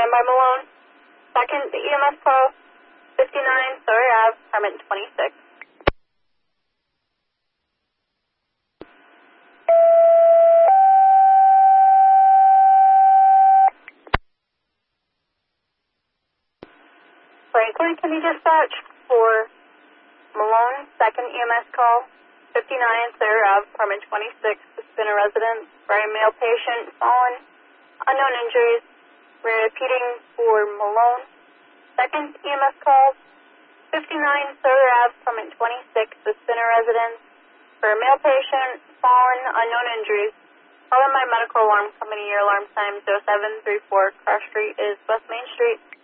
Standby Malone. Second EMS call, 59 Sawyer Ave, apartment 26. Franklin, can you dispatch for Malone, second EMS call, 59 Sawyer Ave, apartment 26, to spin a residence for a male patient, fallen, unknown injuries. We're repeating for Malone, second EMS call, 59 Sawyer Ave, apartment 26, to spin a residence for a male patient, fallen, unknown injuries. Call in my medical alarm company. Your alarm time 0734. Cross Street is West Main Street.